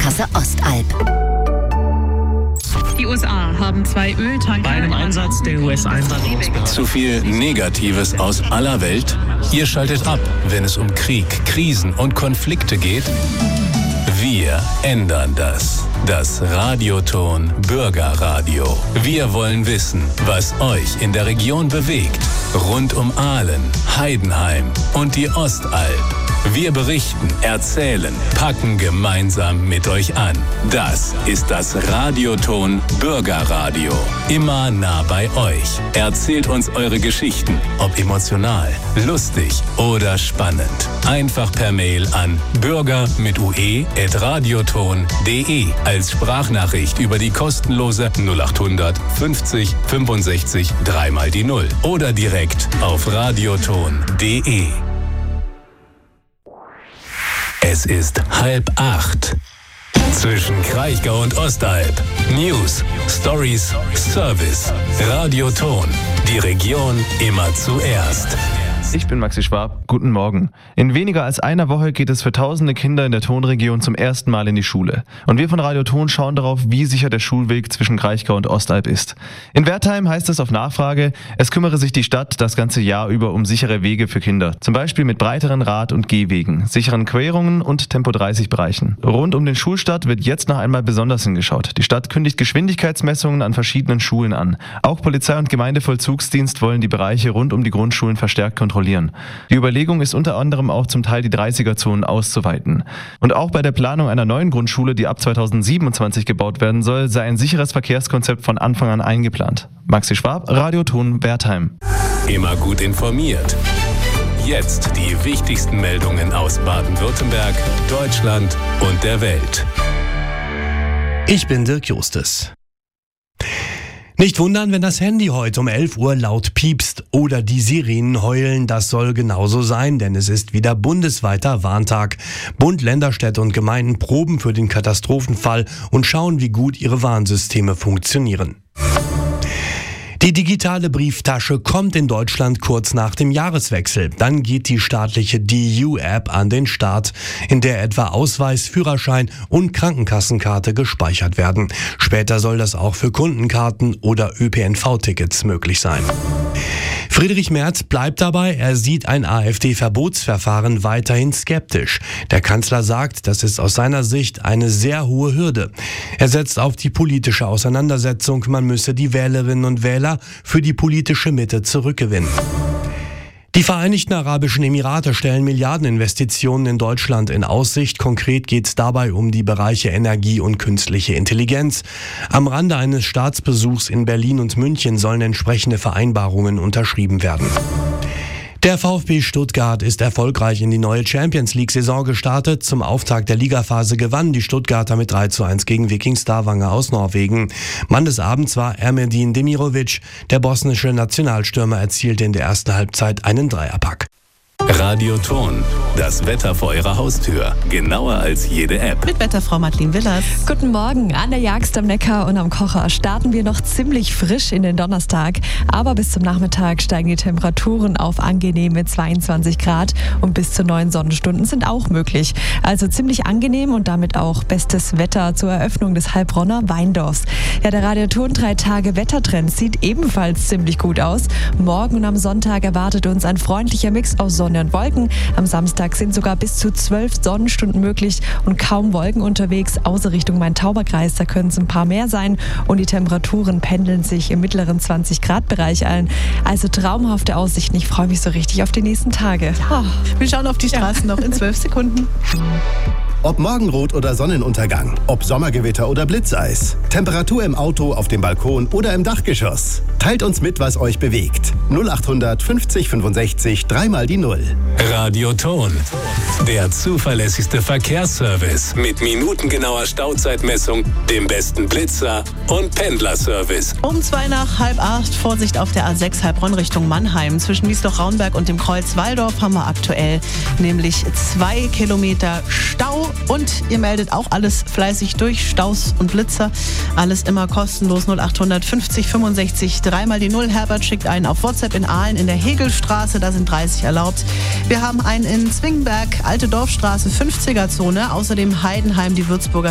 Sparkasse Ostalb. Die USA haben 2 Öltanker. Bei einem Einsatz der US-Einsatzgruppe. Zu viel Negatives aus aller Welt? Ihr schaltet ab, wenn es um Krieg, Krisen und Konflikte geht? Wir ändern das. Das Radioton Bürgerradio. Wir wollen wissen, was euch in der Region bewegt. Rund um Ahlen, Heidenheim und die Ostalb. Wir berichten, erzählen, packen gemeinsam mit euch an. Das ist das Radioton Bürgerradio. Immer nah bei euch. Erzählt uns eure Geschichten, ob emotional, lustig oder spannend. Einfach per Mail an bürger@radioton.de als Sprachnachricht über die kostenlose 0800 50 65 3 mal die 0 oder direkt auf radioton.de. Es ist 7:30. Zwischen Kraichgau und Ostalb. News, Stories, Service. Radioton. Die Region immer zuerst. Ich bin Maxi Schwab. Guten Morgen. In weniger als einer Woche geht es für tausende Kinder in der Tonregion zum ersten Mal in die Schule. Und wir von Radio Ton schauen darauf, wie sicher der Schulweg zwischen Kraichgau und Ostalb ist. In Wertheim heißt es auf Nachfrage, es kümmere sich die Stadt das ganze Jahr über um sichere Wege für Kinder. Zum Beispiel mit breiteren Rad- und Gehwegen, sicheren Querungen und Tempo-30-Bereichen. Rund um den Schulstart wird jetzt noch einmal besonders hingeschaut. Die Stadt kündigt Geschwindigkeitsmessungen an verschiedenen Schulen an. Auch Polizei und Gemeindevollzugsdienst wollen die Bereiche rund um die Grundschulen verstärkt kontrollieren. Die Überlegung ist unter anderem auch zum Teil die 30er-Zonen auszuweiten. Und auch bei der Planung einer neuen Grundschule, die ab 2027 gebaut werden soll, sei ein sicheres Verkehrskonzept von Anfang an eingeplant. Maxi Schwab, Radio Ton, Wertheim. Immer gut informiert. Jetzt die wichtigsten Meldungen aus Baden-Württemberg, Deutschland und der Welt. Ich bin Dirk Justus. Nicht wundern, wenn das Handy heute um 11 Uhr laut piepst oder die Sirenen heulen. Das soll genauso sein, denn es ist wieder bundesweiter Warntag. Bund, Länder, Städte und Gemeinden proben für den Katastrophenfall und schauen, wie gut ihre Warnsysteme funktionieren. Die digitale Brieftasche kommt in Deutschland kurz nach dem Jahreswechsel. Dann geht die staatliche DU-App an den Start, in der etwa Ausweis, Führerschein und Krankenkassenkarte gespeichert werden. Später soll das auch für Kundenkarten oder ÖPNV-Tickets möglich sein. Friedrich Merz bleibt dabei, er sieht ein AfD-Verbotsverfahren weiterhin skeptisch. Der Kanzler sagt, das ist aus seiner Sicht eine sehr hohe Hürde. Er setzt auf die politische Auseinandersetzung, man müsse die Wählerinnen und Wähler für die politische Mitte zurückgewinnen. Die Vereinigten Arabischen Emirate stellen Milliardeninvestitionen in Deutschland in Aussicht. Konkret geht es dabei um die Bereiche Energie und künstliche Intelligenz. Am Rande eines Staatsbesuchs in Berlin und München sollen entsprechende Vereinbarungen unterschrieben werden. Der VfB Stuttgart ist erfolgreich in die neue Champions-League-Saison gestartet. Zum Auftakt der Ligaphase gewannen die Stuttgarter mit 3:1 gegen Viking Stavanger aus Norwegen. Mann des Abends war Ermedin Demirovic. Der bosnische Nationalstürmer erzielte in der ersten Halbzeit einen Dreierpack. Radioton. Das Wetter vor eurer Haustür. Genauer als jede App. Mit Wetterfrau Madeleine Willers. Guten Morgen. An der Jagst am Neckar und am Kocher starten wir noch ziemlich frisch in den Donnerstag. Aber bis zum Nachmittag steigen die Temperaturen auf angenehme 22 Grad und bis zu 9 Sonnenstunden sind auch möglich. Also ziemlich angenehm und damit auch bestes Wetter zur Eröffnung des Heilbronner Weindorfs. Ja, der Radioton 3 Tage Wettertrend sieht ebenfalls ziemlich gut aus. Morgen und am Sonntag erwartet uns ein freundlicher Mix aus Sonne und Wolken. Am Samstag sind sogar bis zu 12 Sonnenstunden möglich und kaum Wolken unterwegs, außer Richtung Main-Tauber-Kreis. Da können es ein paar mehr sein und die Temperaturen pendeln sich im mittleren 20-Grad-Bereich ein. Also traumhafte Aussichten. Ich freue mich so richtig auf die nächsten Tage. Ja. Wir schauen auf die Straßen noch in 12 Sekunden. Ob Morgenrot oder Sonnenuntergang, ob Sommergewitter oder Blitzeis, Temperatur im Auto, auf dem Balkon oder im Dachgeschoss. Teilt uns mit, was euch bewegt. 0800 50 65 3 mal die 0. Radioton. Der zuverlässigste Verkehrsservice mit minutengenauer Stauzeitmessung, dem besten Blitzer und Pendlerservice. Um 7:55, Vorsicht auf der A6 Heilbronn Richtung Mannheim. Zwischen Wiesloch-Raunberg und dem Kreuz Walldorf haben wir aktuell nämlich 2 Kilometer Stau. Und ihr meldet auch alles fleißig durch, Staus und Blitzer. Alles immer kostenlos. 0800 50 65 3 mal die 0. Herbert schickt einen auf WhatsApp in Ahlen in der Hegelstraße. Da sind 30 erlaubt. Wir haben einen in Zwingenberg, Alte Dorfstraße, 50er-Zone. Außerdem Heidenheim, die Würzburger